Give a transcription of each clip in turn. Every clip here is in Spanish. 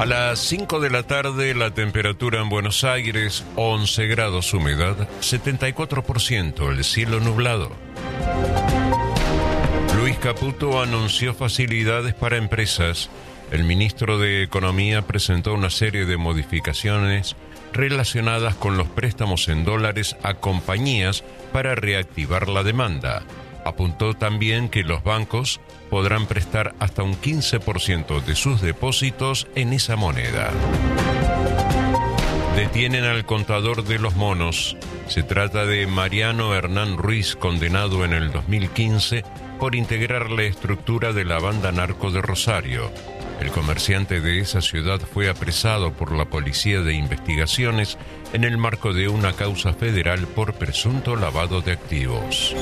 A las 5 de la tarde, la temperatura en Buenos Aires, 11 grados, humedad 74%, el cielo nublado. Luis Caputo anunció facilidades para empresas. El ministro de Economía presentó una serie de modificaciones relacionadas con los préstamos en dólares a compañías para reactivar la demanda. Apuntó también que los bancos podrán prestar hasta un 15% de sus depósitos en esa moneda. Detienen al contador de los monos. Se trata de Mariano Hernán Ruiz, condenado en el 2015 por integrar la estructura de la banda narco de Rosario. El comerciante de esa ciudad fue apresado por la Policía de Investigaciones en el marco de una causa federal por presunto lavado de activos.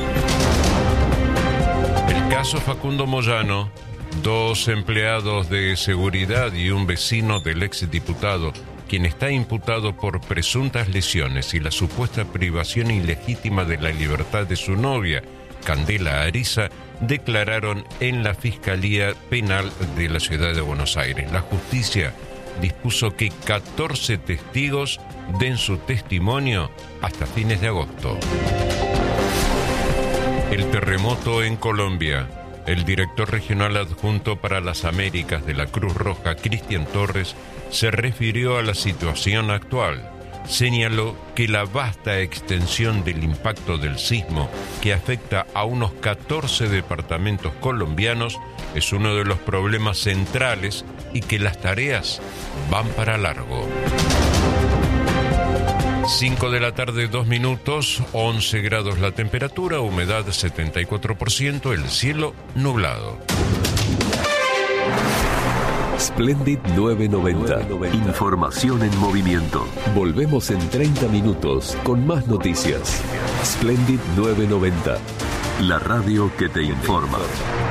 El caso Facundo Moyano, 2 empleados de seguridad y un vecino del exdiputado, quien está imputado por presuntas lesiones y la supuesta privación ilegítima de la libertad de su novia, Candela Ariza, declararon en la Fiscalía Penal de la Ciudad de Buenos Aires. La justicia dispuso que 14 testigos den su testimonio hasta fines de agosto. El terremoto en Colombia. El director regional adjunto para las Américas de la Cruz Roja, Cristian Torres, se refirió a la situación actual. Señaló que la vasta extensión del impacto del sismo, que afecta a unos 14 departamentos colombianos, es uno de los problemas centrales y que las tareas van para largo. 5 de la tarde, 2 minutos, 11 grados la temperatura, humedad 74%, el cielo nublado. Splendid 990. Información en movimiento. Volvemos en 30 minutos con más noticias. Splendid 990. La radio que te informa.